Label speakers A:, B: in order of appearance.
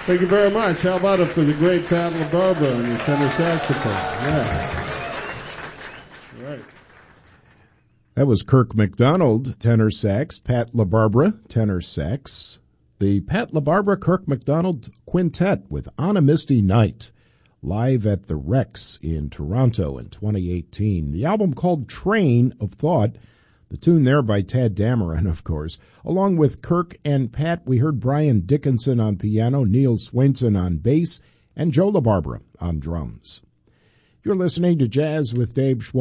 A: Thank you very much. How about it for the great Pat LaBarbera on the tenor saxophone? Yeah. Right.
B: That was Kirk McDonald, tenor sax, Pat LaBarbera, tenor sax. The Pat LaBarbera Kirk McDonald Quintet with On a Misty Night, live at the Rex in Toronto in 2018. The album called Train of Thought, the tune there by Tad Dameron, of course. Along with Kirk and Pat, we heard Brian Dickinson on piano, Neil Swainson on bass, and Joe LaBarbera on drums. You're listening to Jazz with Dave Schwartz.